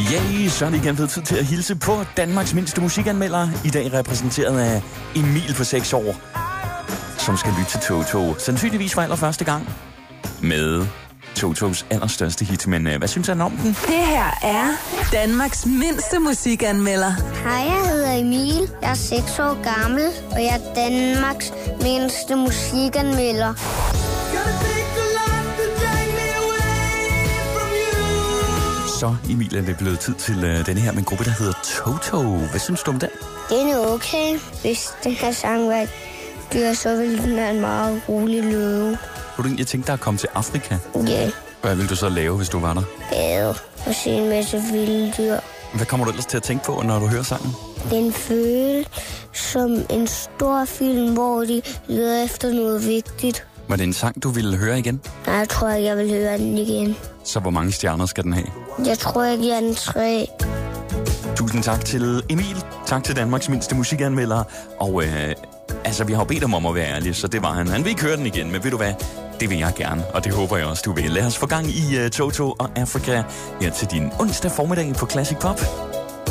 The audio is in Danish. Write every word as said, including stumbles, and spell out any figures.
Yay, så er det igen blevet tid til at hilse på Danmarks mindste musikanmelder. I dag repræsenteret af Emil på seks år, som skal lytte til Toto. Sandsynligvis for allerførste gang med Totos allerstørste hit. Men hvad synes han om den? Det her er Danmarks mindste musikanmelder. Hej, jeg hedder Emil. Jeg er seks år gammel, og jeg er Danmarks mindste musikanmelder. Så, Emil, er det blevet tid til uh, denne her med en gruppe, der hedder Toto. Hvad synes du om den? Den er okay. Hvis den her sang var et dyr, så ville den have en meget rolig løve. Kunne du egentlig tænke dig at komme til Afrika? Ja. Yeah. Hvad ville du så lave, hvis du var der? Bade og se en masse vilde dyr. Hvad kommer du ellers til at tænke på, når du hører sangen? Den føles som en stor film, hvor de leder efter noget vigtigt. Var det en sang, du ville høre igen? Nej, jeg tror ikke, jeg vil høre den igen. Så hvor mange stjerner skal den have? Jeg tror ikke, jeg er den tre. Tusind tak til Emil. Tak til Danmarks mindste musikanmelder. Og øh, altså, vi har jo bedt ham om at være ærlig, så det var han. Han vil ikke høre den igen, men ved du hvad? Det vil jeg gerne, og det håber jeg også, du vil. Lad os få gang i uh, Toto og Afrika her til din onsdag formiddag på Classic Pop.